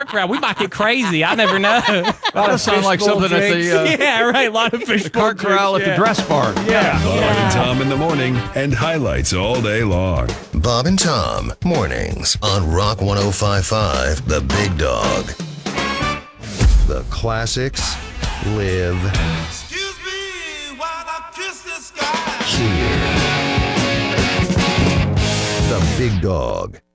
crowd. We might get crazy. I never know. That sounds like something at the Yeah, right. A lot of fish. cart corral at the dress bar. Yeah. Bob and Tom in the morning and highlights all day long. Bob and Tom, mornings on Rock 105.5, The Big Dog. The classics live Excuse me while I kiss the sky. here. The Big Dog.